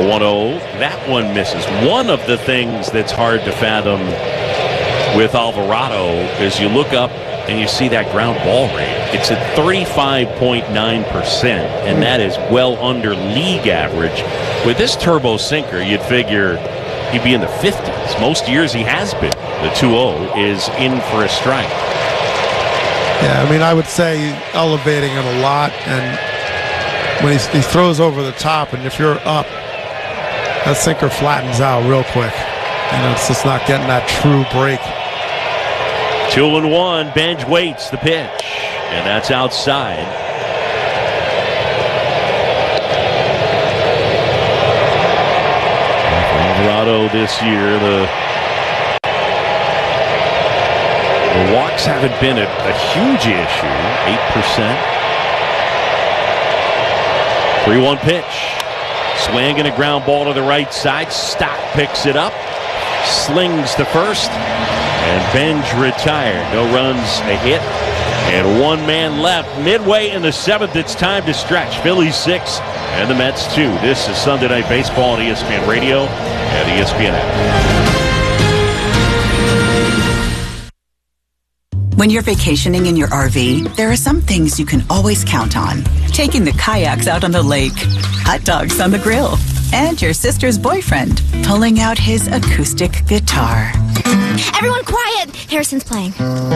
1-0. That one misses. One of the things that's hard to fathom with Alvarado is you look up and you see that ground ball rate. It's at 35.9%, and that is well under league average. With this turbo sinker, you'd figure he'd be in the 50s. Most years he has been. The 2-0 is in for a strike. Yeah, I mean, I would say elevating it a lot, and when he throws over the top, and if you're up, that sinker flattens out real quick. And it's just not getting that true break. 2-1. Benj waits the pitch, and that's outside. Alvarado this year, the walks haven't been a huge issue. 8%. 3-1 pitch. Swing and a ground ball to the right side. Stock picks it up. Slings to first. And Benj retired. No runs, a hit. And one man left. Midway in the 7th, it's time to stretch. Phillies 6 and the Mets 2. This is Sunday Night Baseball on ESPN Radio and ESPN app. When you're vacationing in your RV, there are some things you can always count on. Taking the kayaks out on the lake, hot dogs on the grill, and your sister's boyfriend pulling out his acoustic guitar. Everyone quiet! Harrison's playing.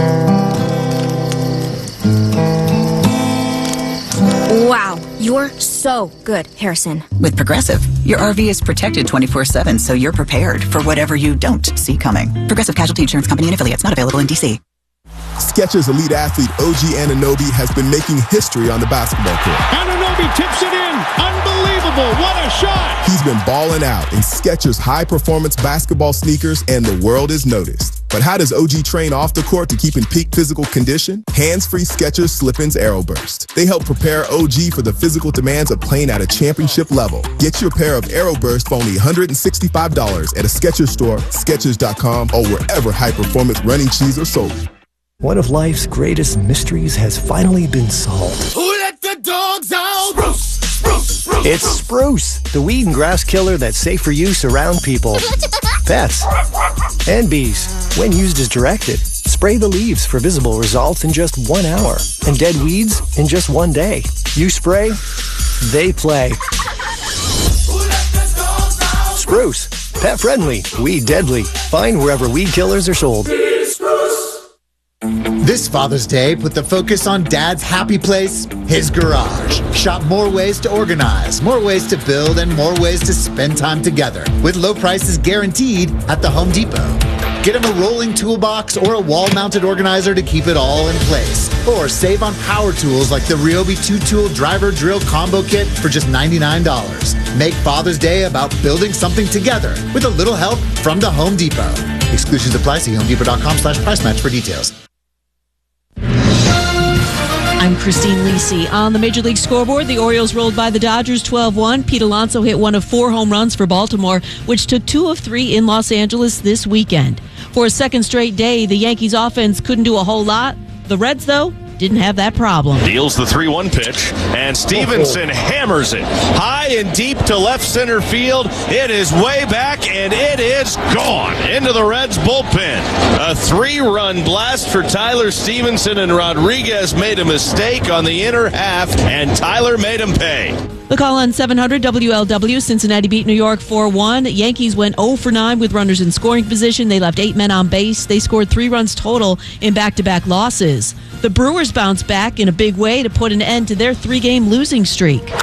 Wow, you're so good, Harrison. With Progressive, your RV is protected 24/7, so you're prepared for whatever you don't see coming. Progressive Casualty Insurance Company and Affiliates, not available in D.C. Skechers elite athlete OG Anunoby has been making history on the basketball court. Anunoby tips it in. Unbelievable. What a shot. He's been balling out in Skechers high-performance basketball sneakers, and the world is noticed. But how does OG train off the court to keep in peak physical condition? Hands-free Skechers Slip-ins Aeroburst. They help prepare OG for the physical demands of playing at a championship level. Get your pair of Aeroburst for only $165 at a Skechers store, Skechers.com, or wherever high-performance running shoes are sold. One of life's greatest mysteries has finally been solved. Who let the dogs out? Spruce, spruce, spruce. It's Spruce, the weed and grass killer that's safe for use around people, pets, and bees. When used as directed, spray the leaves for visible results in just 1 hour, and dead weeds in just 1 day. You spray, they play. Spruce, pet friendly, weed deadly. Find wherever weed killers are sold. This Father's Day, put the focus on Dad's happy place, his garage. Shop more ways to organize, more ways to build, and more ways to spend time together, with low prices guaranteed at the Home Depot. Get him a rolling toolbox or a wall-mounted organizer to keep it all in place. Or save on power tools like the Ryobi 2-tool driver drill combo kit for just $99. Make Father's Day about building something together with a little help from the Home Depot. Exclusions apply. See HomeDepot.com/price match for details. I'm Christine Lisi. On the Major League scoreboard, the Orioles rolled by the Dodgers 12-1. Pete Alonso hit one of 4 home runs for Baltimore, which took 2 of 3 in Los Angeles this weekend. For a second straight day, the Yankees offense couldn't do a whole lot. The Reds, though, didn't have that problem. Deals the 3-1 pitch, and Stevenson hammers it high and deep to left center field. It is way back, and it is gone into the Reds bullpen. A 3-run blast for Tyler Stevenson, and Rodriguez made a mistake on the inner half, and Tyler made him pay. The call on 700 WLW. Cincinnati beat New York 4-1. Yankees went 0 for 9 with runners in scoring position. They left 8 men on base. They scored 3 runs total in back-to-back losses. The Brewers bounced back in a big way to put an end to their 3-game losing streak.